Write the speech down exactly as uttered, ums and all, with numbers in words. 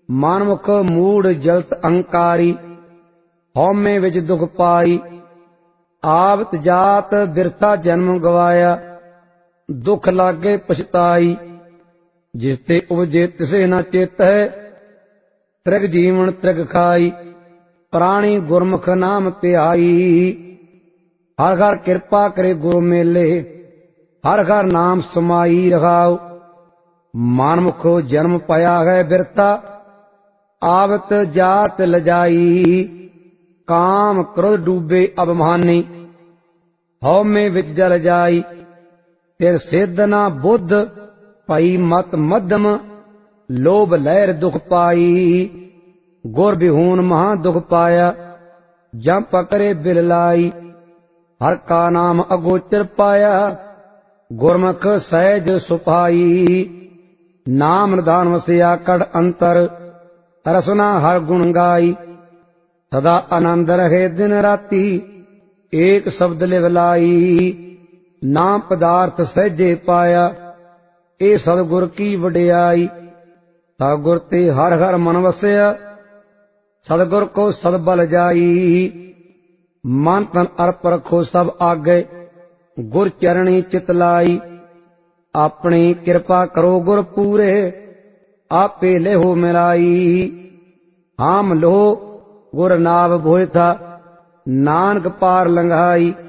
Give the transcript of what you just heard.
ਮਨਮੁਖ ਮੂੜ ਜਲਤ ਅਹੰਕਾਰੀ, ਹਉਮੈ ਵਿੱਚ ਦੁਖ ਪਾਈ। ਆਵਤ ਜਾਤ ਬਿਰਥਾ ਜਨਮ ਗਵਾਇਆ, ਦੁਖ ਲਾਗੇ ਪਛਤਾਈ। ਜਿਸ ਤੇ ਉਪਜੇ ਤਿਸੇ ਨਾ ਚਿਤ ਹੈ, ਤ੍ਰਿਗ ਜੀਵਨ ਤ੍ਰਿਗ ਖਾਈ। ਪ੍ਰਾਣੀ ਗੁਰਮੁਖ ਨਾਮ ਧਿਆਈ, ਹਰ ਹਰ ਕਿਰਪਾ ਕਰੇ ਗੁਰ ਮੇਲੇ। ਹਰ ਹਰ ਨਾਮ ਸਮਾਈ ਰਹਾਉ, ਮਨਮੁਖੋ ਜਨਮ ਪਾਇਆ ਹੈ ਬਿਰਥਾ। ਆਵਤ ਜਾਤ ਲਜਾਈ, ਕਾਮ ਕ੍ਰੋਧ ਡੂਬੇ ਅਭਿਮਾਨੀ। ਹਉਮੈ ਵਿੱਚ ਜਲ ਜਾਈ, ਫਿਰ ਸਿੱਧ ਨਾ ਬੁੱਧ ਭਈ ਮਤ ਮੱਧਮ। ਲੋਭ ਲਹਿਰ ਦੁਖ ਪਾਈ, ਗੁਰ ਬਿਹੂਨ ਮਹਾ ਦੁਖ ਪਾਇਆ। ਜਮ ਪਕਰੇ ਬਿਲ ਲਾਈ, ਹਰ ਕਾ ਨਾਮ ਅਗੋਚਰ ਪਾਇਆ। ਗੁਰਮੁਖ ਸਹਿਜ ਸੁਭਾਈ, ਨਾਮ ਨਿਧਾਨ ਵਸਿਆ ਕੜ ਅੰਤਰ। ਰਸਨਾ ਹਰ ਗੁਣ ਗਾਈ, ਸਦਾ ਆਨੰਦ ਰਹੇ ਦਿਨ ਰਾਤੀ। ਏਕ ਸ਼ਬਦ ਲਿਵ ਲਾਈ, ਨਾਮ ਪਦਾਰਥ ਸਹਿਜੇ ਪਾਇਆ। ਇਹ ਸਤਿਗੁਰ ਕੀ ਵਡਿਆਈ, ਸਤਿਗੁਰ ਤੇ ਹਰ ਹਰ ਮਨ ਵਸਿਆ। ਸਤਿਗੁਰ ਕੋ ਸਦ ਬਲ ਜਾਈ, ਮਨ ਤਨ ਅਰਪ ਰਖੋ ਸਭ ਆਗੇ। ਗੁਰ ਚਰਣੀ ਚਿਤ ਲਾਈ, ਆਪਣੀ ਕਿਰਪਾ ਕਰੋ ਗੁਰ ਪੂਰੇ। ਆਪੇ ਲੇਹੋ ਮਿਲਾਈ, ਹਾਮ ਲੋ ਗੁਰ ਨਾਮ ਭੋਇ ਥਾ। ਨਾਨਕ ਪਾਰ ਲੰਘਾਈ।